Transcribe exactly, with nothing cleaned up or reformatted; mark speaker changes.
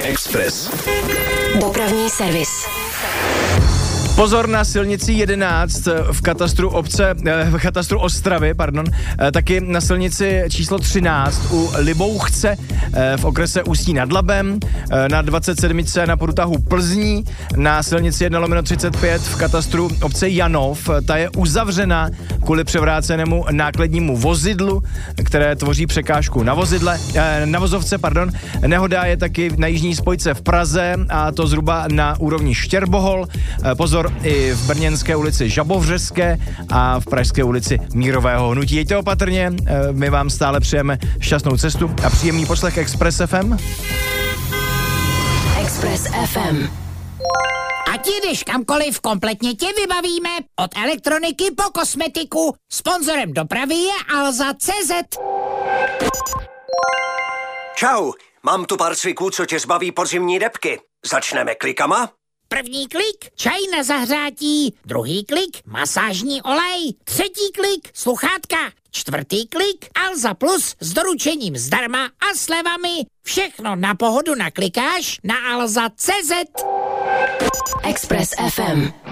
Speaker 1: Express.
Speaker 2: Dopravní servis.
Speaker 3: Pozor na silnici jedenáct v katastru obce, v katastru Ostravy, pardon, taky na silnici číslo třináct u Libouchce v okrese Ústí nad Labem, na dvacet sedm na průtahu Plzní, na silnici jedna lomeno třicet pět v katastru obce Janov. Ta je uzavřena kvůli převrácenému nákladnímu vozidlu, které tvoří překážku na vozidle, na vozovce, pardon. Nehoda je taky na jižní spojce v Praze a to zhruba na úrovni Štěrbohol. Pozor i v brněnské ulici Žabovřeské a v pražské ulici Mírového hnutí. Jeďte opatrně, my vám stále přejeme šťastnou cestu a příjemný poslech Express F M.
Speaker 2: Express F M.
Speaker 4: Ať jdeš kamkoliv, kompletně tě vybavíme. Od elektroniky po kosmetiku. Sponzorem dopravy je Alza tečka cé zet.
Speaker 5: Čau, mám tu pár cviků, co tě zbaví podzimní debky. Začneme klikama?
Speaker 4: První klik, čaj na zahřátí. Druhý klik, masážní olej. Třetí klik, sluchátka. Čtvrtý klik, Alza Plus s doručením zdarma a slevami. Všechno na pohodu naklikáš na alza tečka cé zet.
Speaker 2: Express F M.